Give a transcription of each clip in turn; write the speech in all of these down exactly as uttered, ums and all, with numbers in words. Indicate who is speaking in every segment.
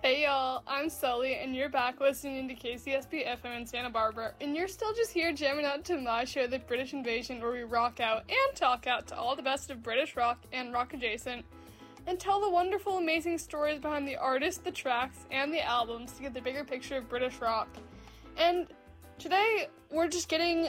Speaker 1: Hey y'all, I'm Sully, and you're back listening to K C S B F M in Santa Barbara, and you're still just here jamming out to my show, The British Invasion, where we rock out and talk out to all the best of British rock and rock adjacent, and tell the wonderful, amazing stories behind the artists, the tracks, and the albums to get the bigger picture of British rock. And today, we're just getting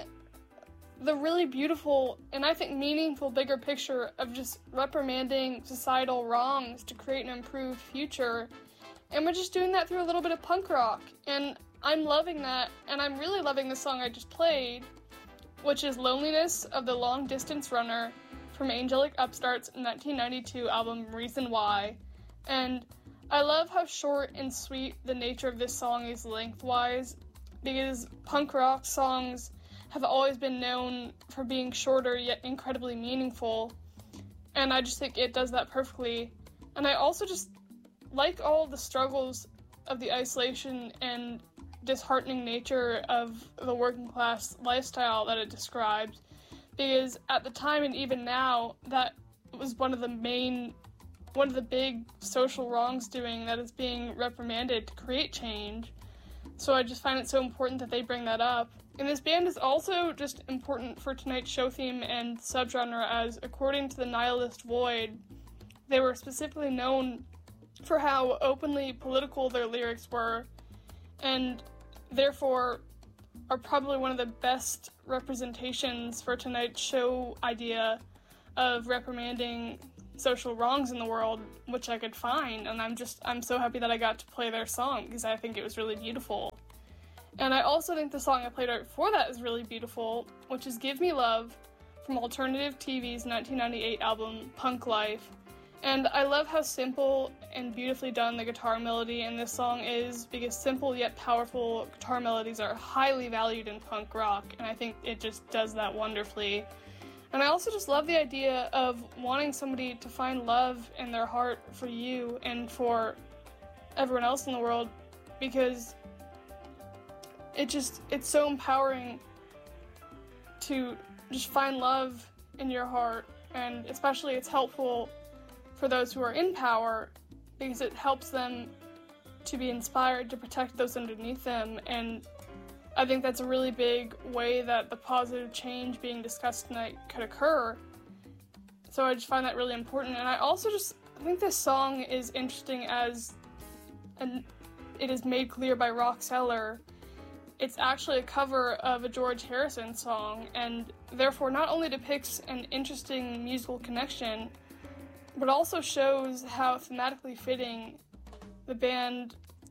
Speaker 1: the really beautiful, and I think meaningful, bigger picture of just reprimanding societal wrongs to create an improved future. And we're just doing that through a little bit of punk rock. And I'm loving that, and I'm really loving the song I just played, which is Loneliness of the Long Distance Runner from Angelic Upstart's nineteen ninety-two album Reason Why. And I love how short and sweet the nature of this song is lengthwise, because punk rock songs have always been known for being shorter yet incredibly meaningful. And I just think it does that perfectly. And I also just like all the struggles of the isolation and disheartening nature of the working class lifestyle that it describes, because at the time and even now, that was one of the main, one of the big social wrongs doing that is being reprimanded to create change. So I just find it so important that they bring that up. And this band is also just important for tonight's show theme and subgenre, as according to the Nihilist Void, they were specifically known for how openly political their lyrics were, and therefore are probably one of the best representations for tonight's show idea of reprimanding social wrongs in the world, which I could find, and I'm just, I'm so happy that I got to play their song, because I think it was really beautiful. And I also think the song I played right before that is really beautiful, which is Give Me Love from Alternative T V's nineteen ninety-eight album Punk Life. And I love how simple and beautifully done the guitar melody in this song is, because simple yet powerful guitar melodies are highly valued in punk rock, and I think it just does that wonderfully. And I also just love the idea of wanting somebody to find love in their heart for you and for everyone else in the world, because it just, it's so empowering to just find love in your heart, and especially it's helpful for those who are in power, because it helps them to be inspired to protect those underneath them. And I think that's a really big way that the positive change being discussed tonight could occur. So I just find that really important. And I also just think this song is interesting as, and it is made clear by Rock Seller, it's actually a cover of a George Harrison song, and therefore not only depicts an interesting musical connection, but also shows how thematically fitting the band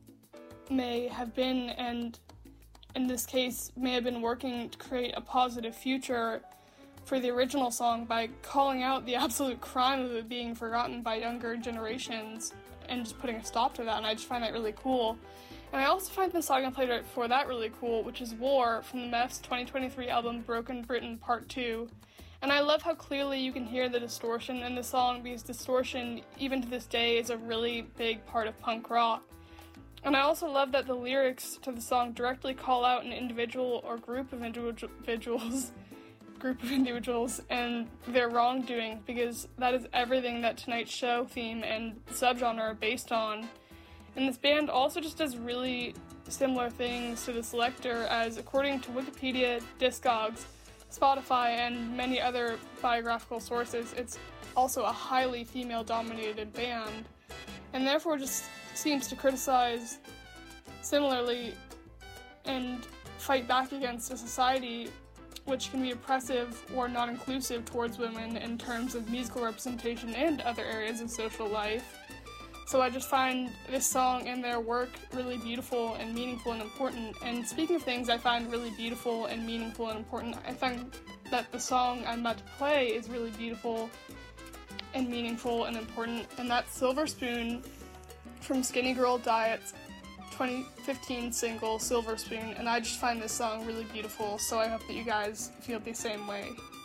Speaker 1: may have been, and in this case may have been working to create a positive future for the original song by calling out the absolute crime of it being forgotten by younger generations and just putting a stop to that. And I just find that really cool. And I also find the song I played right before that really cool, which is War from the Meth's twenty twenty-three album Broken Britain Part two. And I love how clearly you can hear the distortion in the song, because distortion, even to this day, is a really big part of punk rock. And I also love that the lyrics to the song directly call out an individual or group of individuals, group of individuals and their wrongdoing, because that is everything that tonight's show theme and subgenre are based on. And this band also just does really similar things to the Selecter, as according to Wikipedia, Discogs, Spotify, and many other biographical sources, it's also a highly female-dominated band, and therefore just seems to criticize similarly and fight back against a society which can be oppressive or non-inclusive towards women in terms of musical representation and other areas of social life. So I just find this song and their work really beautiful and meaningful and important. And speaking of things I find really beautiful and meaningful and important, I find that the song I'm about to play is really beautiful and meaningful and important, and that's Silver Spoon from Skinny Girl Diet's twenty fifteen single Silver Spoon, and I just find this song really beautiful, so I hope that you guys feel the same way.